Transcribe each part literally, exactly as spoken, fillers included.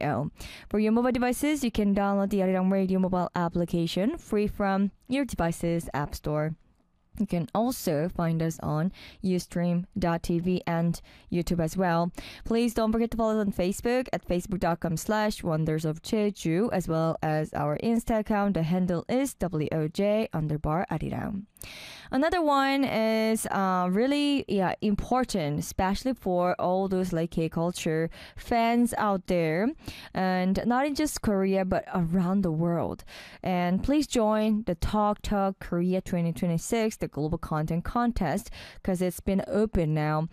o. For your mobile devices, you can download the Arirang Radio mobile application free from your device's app store. You can also find us on ustream dot t v and YouTube as well. Please don't forget to follow us on Facebook at facebook.com slash wonders of Jeju, as well as our Insta account. The handle is W O J underbar Arirang. Another one is uh, really yeah important, especially for all those like K-culture fans out there, and not in just Korea but around the world. And please join the Talk Talk Korea twenty twenty-six, the global content contest, because it's been open now.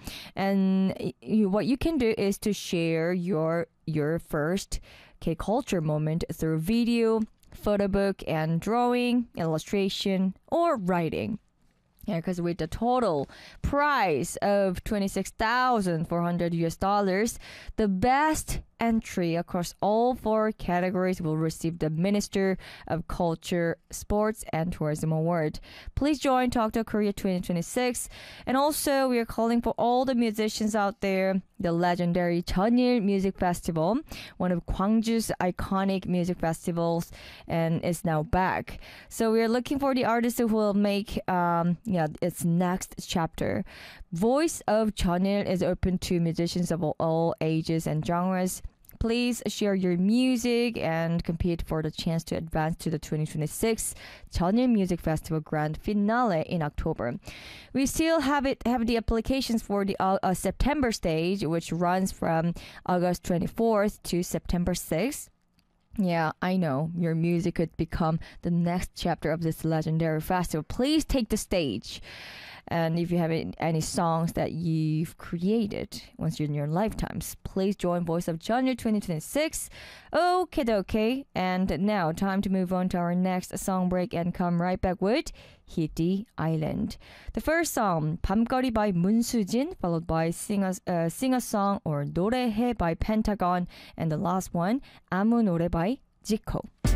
And you, what you can do is to share your your first K-culture moment through video, photo book, and drawing, illustration, or writing. Yeah, because with the total price of twenty-six thousand four hundred U S dollars, the best entry across all four categories will receive the Minister of Culture, Sports and Tourism Award. Please join Talk Talk Korea twenty twenty-six. And also, we are calling for all the musicians out there. The legendary Jeonil Music Festival, one of Gwangju's iconic music festivals, and is now back. So we are looking for the artists who will make um, yeah its next chapter. Voice of Jeonil is open to musicians of all, all ages and genres. Please share your music and compete for the chance to advance to the twenty twenty-six Jeonil Music Festival Grand Finale in October. We still have it have the applications for the uh, uh, September stage, which runs from August twenty-fourth to September sixth. Yeah, I know your music could become the next chapter of this legendary festival. Please take the stage. And if you have any songs that you've created once you're in your lifetimes, please join Voice of Jeonil twenty twenty-six. Okay, okay. And now, time to move on to our next song break and come right back with Hiti Island. The first song, 밤거리 by Moon Soo-jin, followed by Sing a, uh, Sing a Song or 노래해 by Pentagon, and the last one, 아무 노래 by Zico.